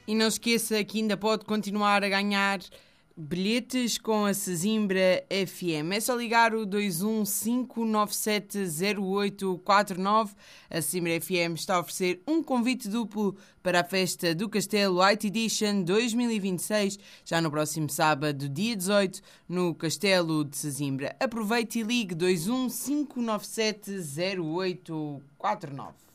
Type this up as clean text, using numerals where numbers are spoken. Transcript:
E não se esqueça que ainda pode continuar a ganhar bilhetes com a Sesimbra FM. É só ligar o 215970849. A Sesimbra FM está a oferecer um convite duplo para a festa do Castelo White Edition 2026, já no próximo sábado, dia 18, no Castelo de Sesimbra. Aproveite e ligue 215970849.